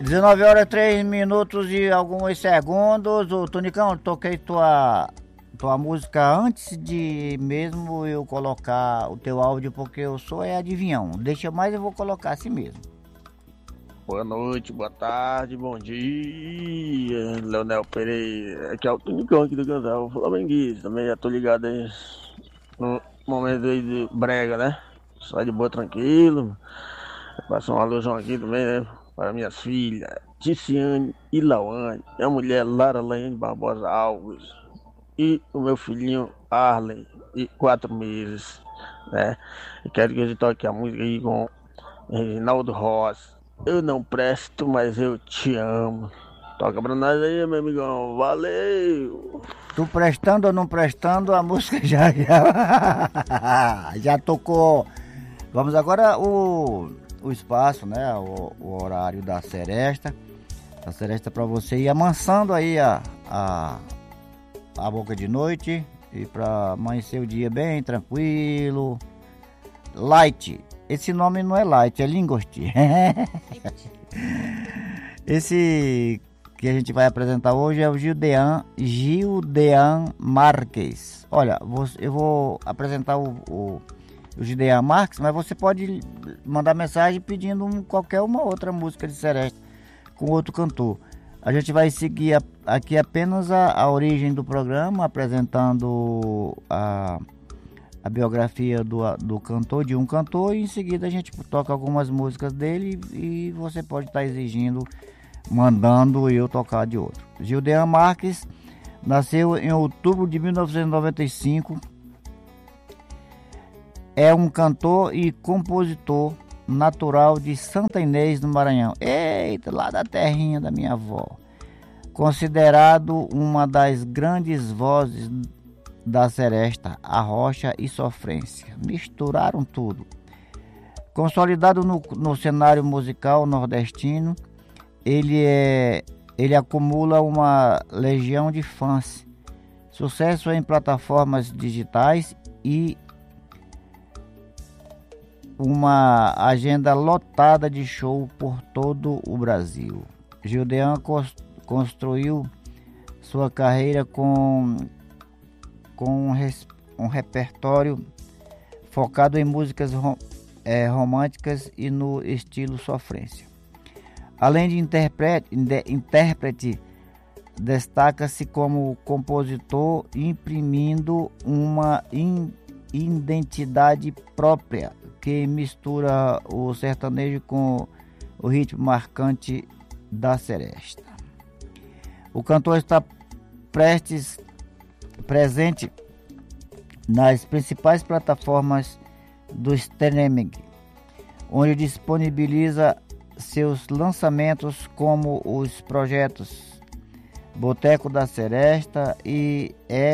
19 horas 3 minutos e alguns segundos. Ô Tonicão, toquei tua música antes de mesmo eu colocar o teu áudio, porque eu sou adivinhão. Deixa mais, eu vou colocar assim mesmo. Boa noite, boa tarde, bom dia, Leonel Pereira. Aqui é o Tonicão aqui do casal Flamenguista. Também já tô ligado aí no momento aí de brega, né? Só de boa, tranquilo. Passar uma alusão aqui também, né? Para minhas filhas, Ticiane e Lawane, minha mulher Lara Laiane Barbosa Alves e o meu filhinho Arlen, de 4 meses, né? Eu quero que a gente toque a música aí com Reginaldo Rossi. Eu não presto, mas eu te amo. Toca pra nós aí, meu amigão. Valeu! Tu prestando ou não prestando, a música já tocou. Vamos agora o espaço, né? O horário da seresta. A seresta para você ir amansando aí a boca de noite e para amanhecer o dia bem tranquilo. Light. Esse nome não é light, é lingosti. Esse que a gente vai apresentar hoje é o Gildean Marques. Olha, eu vou apresentar o Gildean Marques, mas você pode mandar mensagem pedindo qualquer uma outra música de seresta com outro cantor. A gente vai seguir aqui apenas a origem do programa, apresentando a biografia do cantor, de um cantor, e em seguida a gente toca algumas músicas dele e você pode estar exigindo, mandando eu tocar de outro. Gildean Marques nasceu em outubro de 1995, é um cantor e compositor natural de Santa Inês do Maranhão. Eita, lá da terrinha da minha avó. Considerado uma das grandes vozes da seresta, arrocha e sofrência. Misturaram tudo. Consolidado no cenário musical nordestino, ele acumula uma legião de fãs. Sucesso em plataformas digitais e uma agenda lotada de show por todo o Brasil. Gildean construiu sua carreira com um repertório focado em músicas românticas e no estilo sofrência. Além de intérprete, destaca-se como compositor, imprimindo uma identidade própria que mistura o sertanejo com o ritmo marcante da seresta. O cantor está presente nas principais plataformas do streaming, onde disponibiliza seus lançamentos, como os projetos Boteco da Seresta e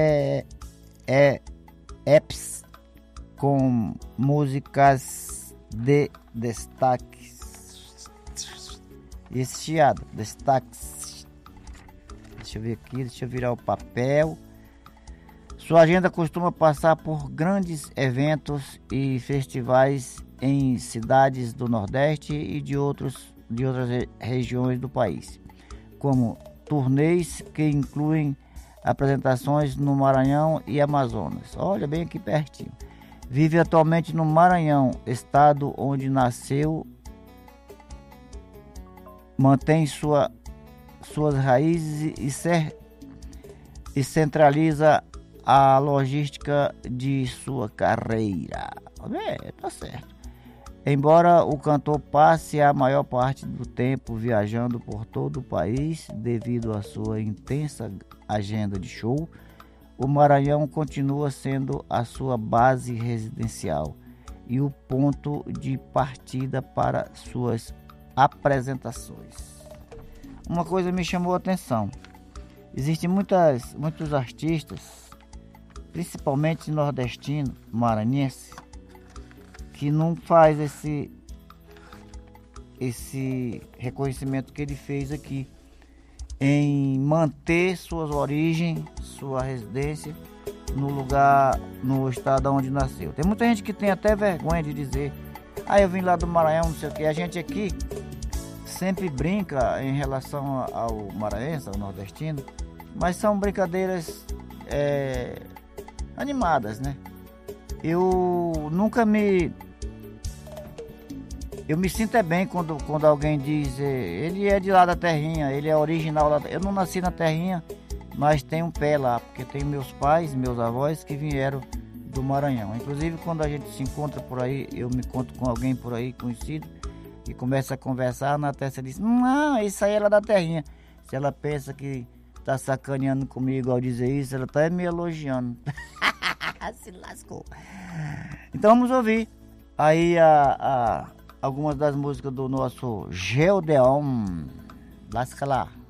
apps com músicas de destaques. Esse chiado, destaques. Deixa eu ver aqui, deixa eu virar o papel. Sua agenda costuma passar por grandes eventos e festivais em cidades do Nordeste e de outras regiões do país, como turnês que incluem apresentações no Maranhão e Amazonas. Olha, bem aqui pertinho. Vive atualmente no Maranhão, estado onde nasceu, mantém suas raízes e centraliza a logística de sua carreira. Tá certo. Embora o cantor passe a maior parte do tempo viajando por todo o país devido à sua intensa agenda de show, o Maranhão continua sendo a sua base residencial e o ponto de partida para suas apresentações. Uma coisa me chamou a atenção. Existem muitos artistas, principalmente nordestino, maranhense, que não faz esse reconhecimento que ele fez aqui em manter suas origens, sua residência no estado onde nasceu. Tem muita gente que tem até vergonha de dizer: eu vim lá do Maranhão, não sei o que. A gente aqui sempre brinca em relação ao maranhense, ao nordestino, mas são brincadeiras animadas, né? Eu me sinto bem quando alguém diz, ele é de lá da terrinha, ele é original lá. Eu não nasci na terrinha, mas tenho um pé lá, porque tenho meus pais, meus avós que vieram do Maranhão. Inclusive, quando a gente se encontra por aí, eu me encontro com alguém por aí conhecido e começa a conversar, na testa diz, não, isso aí é lá da terrinha. Se ela pensa que tá sacaneando comigo ao dizer isso, ela tá me elogiando. Se lascou. Então vamos ouvir aí algumas das músicas do nosso Geodeon. Lasca lá.